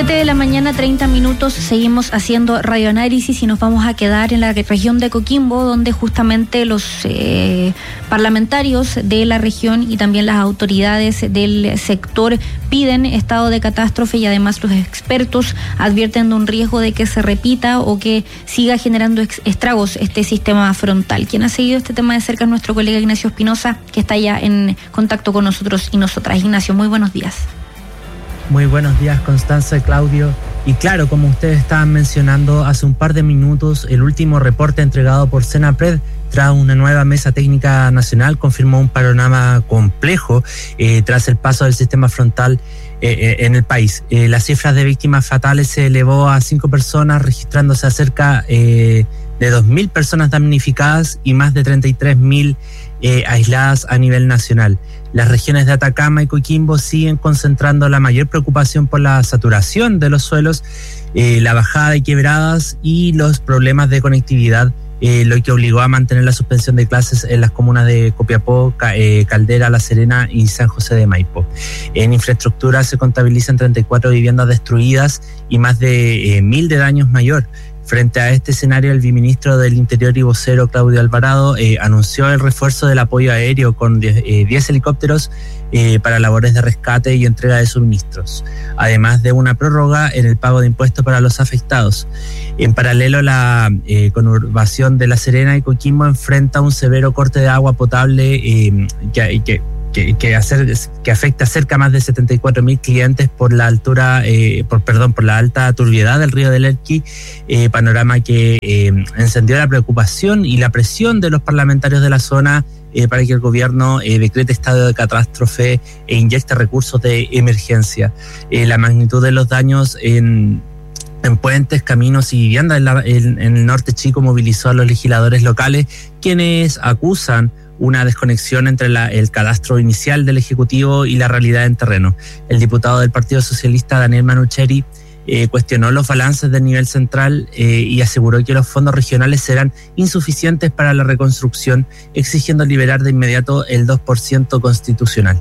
7 de la mañana, 30 minutos, seguimos haciendo radioanálisis y nos vamos a quedar en la región de Coquimbo, donde justamente los parlamentarios de la región y también las autoridades del sector piden estado de catástrofe y además los expertos advierten de un riesgo de que se repita o que siga generando estragos este sistema frontal. Quien ha seguido este tema de cerca es nuestro colega Ignacio Espinosa, que está ya en contacto con nosotros y nosotras. Ignacio, muy buenos días. Muy buenos días, Constanza y Claudio. Y claro, como ustedes estaban mencionando hace un par de minutos, el último reporte entregado por Senapred tras una nueva mesa técnica nacional confirmó un panorama complejo tras el paso del sistema frontal en el país. Las cifras de víctimas fatales se elevó a 5 personas, registrándose a cerca de 2.000 personas damnificadas y más de 33.000 aisladas a nivel nacional. Las regiones de Atacama y Coquimbo siguen concentrando la mayor preocupación por la saturación de los suelos, la bajada de quebradas y los problemas de conectividad, lo que obligó a mantener la suspensión de clases en las comunas de Copiapó, Caldera, La Serena y San José de Maipo. En infraestructura se contabilizan 34 viviendas destruidas y más de 1.000 de daños mayor. Frente a este escenario, el viceministro del Interior y vocero Claudio Alvarado anunció el refuerzo del apoyo aéreo con 10 helicópteros para labores de rescate y entrega de suministros, además de una prórroga en el pago de impuestos para los afectados. En paralelo, la conurbación de La Serena y Coquimbo enfrenta un severo corte de agua potable que afecta a cerca más de 74.000 clientes por la por la alta turbiedad del río del Elqui, panorama que encendió la preocupación y la presión de los parlamentarios de la zona para que el gobierno decrete estado de catástrofe e inyecte recursos de emergencia. La magnitud de los daños en puentes, caminos y viviendas en el norte chico movilizó a los legisladores locales, quienes acusan una desconexión entre el cadastro inicial del Ejecutivo y la realidad en terreno. El diputado del Partido Socialista, Daniel Manucheri, cuestionó los balances del nivel central y aseguró que los fondos regionales serán insuficientes para la reconstrucción, exigiendo liberar de inmediato el 2% constitucional.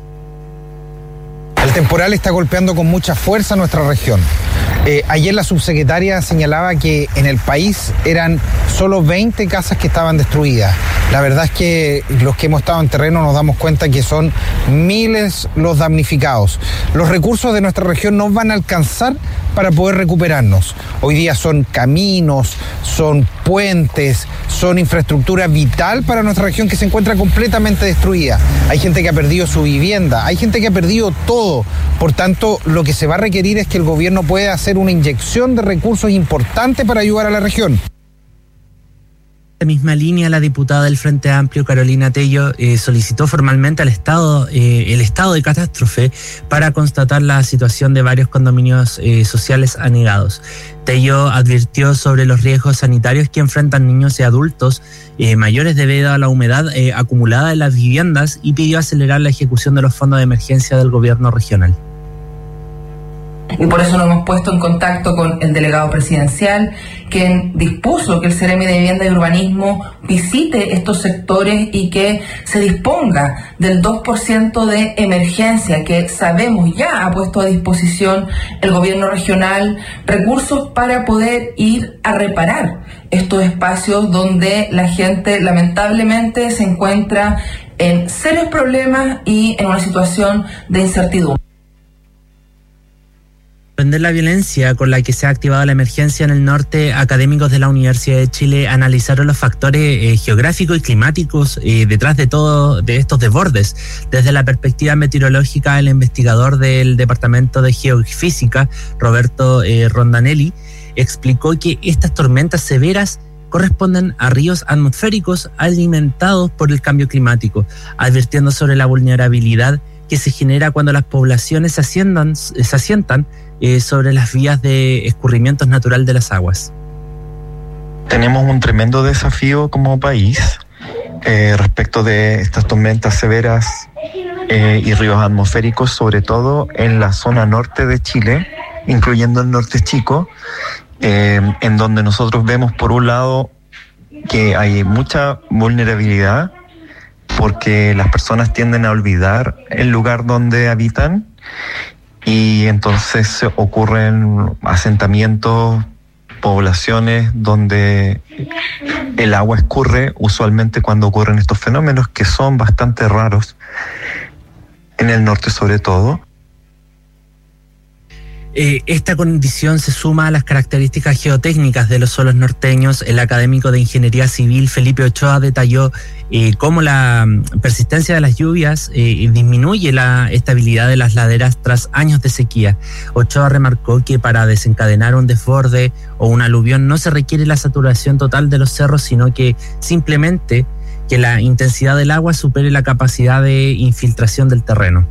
El temporal está golpeando con mucha fuerza nuestra región. Ayer la subsecretaria señalaba que en el país eran solo 20 casas que estaban destruidas. La verdad es que los que hemos estado en terreno nos damos cuenta que son miles los damnificados. Los recursos de nuestra región no van a alcanzar para poder recuperarnos. Hoy día son caminos, son puentes, son infraestructura vital para nuestra región que se encuentra completamente destruida. Hay gente que ha perdido su vivienda, hay gente que ha perdido todo. Por tanto, lo que se va a requerir es que el gobierno pueda hacer una inyección de recursos importantes para ayudar a la región. En la misma línea, la diputada del Frente Amplio, Carolina Tello, solicitó formalmente al Estado el estado de catástrofe para constatar la situación de varios condominios sociales anegados. Tello advirtió sobre los riesgos sanitarios que enfrentan niños y adultos mayores debido a la humedad acumulada en las viviendas y pidió acelerar la ejecución de los fondos de emergencia del gobierno regional. Y por eso nos hemos puesto en contacto con el delegado presidencial, quien dispuso que el Seremi de Vivienda y Urbanismo visite estos sectores y que se disponga del 2% de emergencia que sabemos ya ha puesto a disposición el gobierno regional, recursos para poder ir a reparar estos espacios donde la gente lamentablemente se encuentra en serios problemas y en una situación de incertidumbre. Comprender la violencia con la que se ha activado la emergencia en el norte, académicos de la Universidad de Chile analizaron los factores geográficos y climáticos detrás de estos desbordes. Desde la perspectiva meteorológica, el investigador del Departamento de Geofísica, Roberto Rondanelli, explicó que estas tormentas severas corresponden a ríos atmosféricos alimentados por el cambio climático, advirtiendo sobre la vulnerabilidad que se genera cuando las poblaciones se asientan sobre las vías de escurrimiento natural de las aguas. Tenemos un tremendo desafío como país respecto de estas tormentas severas y ríos atmosféricos, sobre todo en la zona norte de Chile, incluyendo el norte chico, en donde nosotros vemos por un lado que hay mucha vulnerabilidad porque las personas tienden a olvidar el lugar donde habitan y entonces ocurren asentamientos, poblaciones donde el agua escurre, usualmente cuando ocurren estos fenómenos que son bastante raros, en el norte sobre todo. Esta condición se suma a las características geotécnicas de los suelos norteños. El académico de Ingeniería Civil Felipe Ochoa detalló cómo la persistencia de las lluvias disminuye la estabilidad de las laderas tras años de sequía. Ochoa remarcó que para desencadenar un desborde o un aluvión no se requiere la saturación total de los cerros, sino que simplemente que la intensidad del agua supere la capacidad de infiltración del terreno.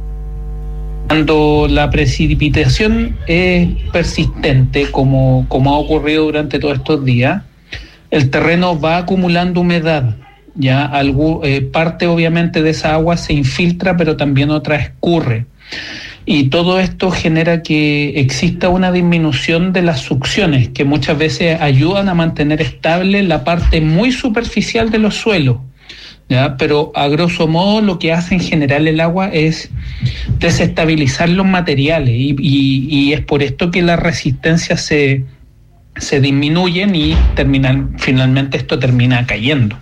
Cuando la precipitación es persistente, como ha ocurrido durante todos estos días, el terreno va acumulando humedad. Ya parte obviamente de esa agua se infiltra, pero también otra escurre. Y todo esto genera que exista una disminución de las succiones, que muchas veces ayudan a mantener estable la parte muy superficial de los suelos. ¿Ya? Pero a grosso modo lo que hace en general el agua es desestabilizar los materiales y es por esto que las resistencias se disminuyen y finalmente esto termina cayendo.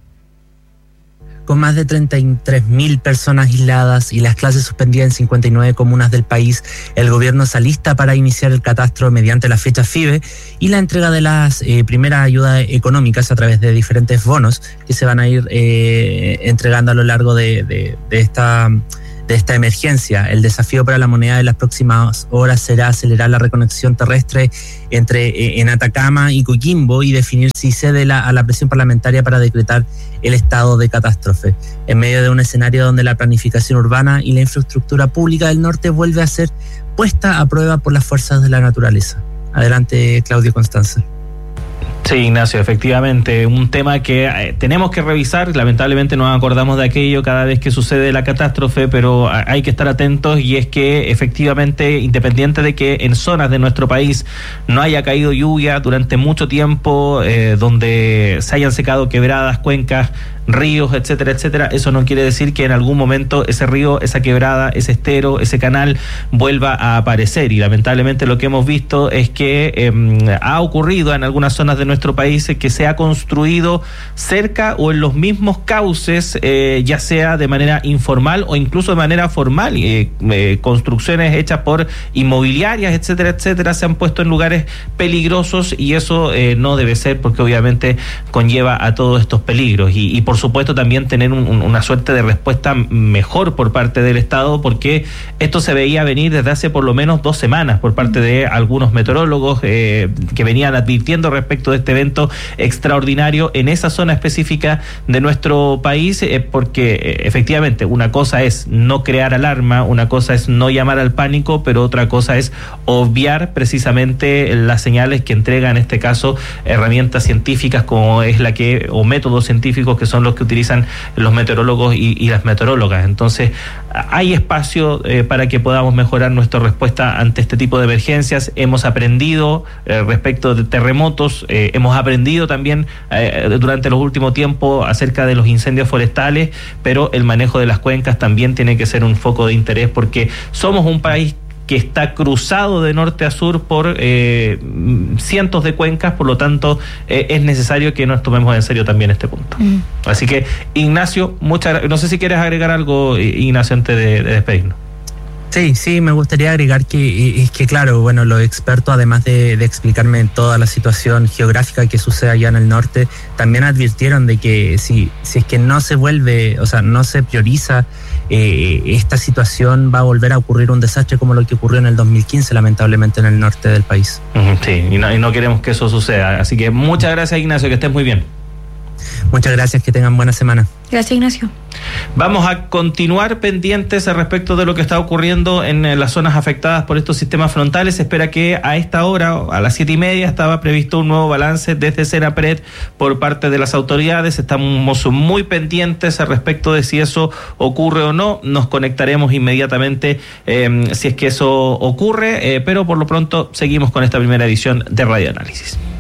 Con más de 33.000 personas aisladas y las clases suspendidas en 59 comunas del país, el gobierno se alista para iniciar el catastro mediante la fecha FIBE y la entrega de las primeras ayudas económicas a través de diferentes bonos que se van a ir entregando a lo largo de esta emergencia. El desafío para la moneda de las próximas horas será acelerar la reconexión terrestre en Atacama y Coquimbo y definir si cede a la presión parlamentaria para decretar el estado de catástrofe, en medio de un escenario donde la planificación urbana y la infraestructura pública del norte vuelve a ser puesta a prueba por las fuerzas de la naturaleza. Adelante, Claudio Constanza. Sí, Ignacio, efectivamente, un tema que tenemos que revisar. Lamentablemente nos acordamos de aquello cada vez que sucede la catástrofe, pero hay que estar atentos, y es que efectivamente, independiente de que en zonas de nuestro país no haya caído lluvia durante mucho tiempo, donde se hayan secado quebradas, cuencas, ríos, etcétera, etcétera, eso no quiere decir que en algún momento ese río, esa quebrada, ese estero, ese canal vuelva a aparecer. Y lamentablemente lo que hemos visto es que ha ocurrido en algunas zonas de nuestro país que se ha construido cerca o en los mismos cauces, ya sea de manera informal o incluso de manera formal, construcciones hechas por inmobiliarias, etcétera, etcétera, se han puesto en lugares peligrosos, y eso no debe ser, porque obviamente conlleva a todos estos peligros. Y por supuesto también tener una suerte de respuesta mejor por parte del Estado, porque esto se veía venir desde hace por lo menos 2 semanas por parte de algunos meteorólogos que venían advirtiendo respecto de este evento extraordinario en esa zona específica de nuestro país, porque efectivamente una cosa es no crear alarma, una cosa es no llamar al pánico, pero otra cosa es obviar precisamente las señales que entregan, en este caso, herramientas científicas como es o métodos científicos que son los que utilizan los meteorólogos y las meteorólogas. Entonces hay espacio para que podamos mejorar nuestra respuesta ante este tipo de emergencias. Hemos aprendido respecto de terremotos, hemos aprendido también durante los últimos tiempos acerca de los incendios forestales, pero el manejo de las cuencas también tiene que ser un foco de interés, porque somos un país que está cruzado de norte a sur por cientos de cuencas, por lo tanto es necesario que nos tomemos en serio también este punto. Así que, Ignacio, no sé si quieres agregar algo, Ignacio, antes de despedirnos. Sí, me gustaría agregar que claro, bueno, los expertos, además de explicarme toda la situación geográfica que sucede allá en el norte, también advirtieron de que si es que no se no se prioriza esta situación, va a volver a ocurrir un desastre como lo que ocurrió en el 2015, lamentablemente, en el norte del país. Sí, y no queremos que eso suceda. Así que muchas gracias, Ignacio, que estés muy bien. Muchas gracias, que tengan buena semana. Gracias, Ignacio. Vamos a continuar pendientes respecto de lo que está ocurriendo en las zonas afectadas por estos sistemas frontales. Se espera que a esta hora, a las 7:30, estaba previsto un nuevo balance desde Senapred por parte de las autoridades. Estamos muy pendientes respecto de si eso ocurre o no. Nos conectaremos inmediatamente si es que eso ocurre, pero por lo pronto seguimos con esta primera edición de Radio Análisis.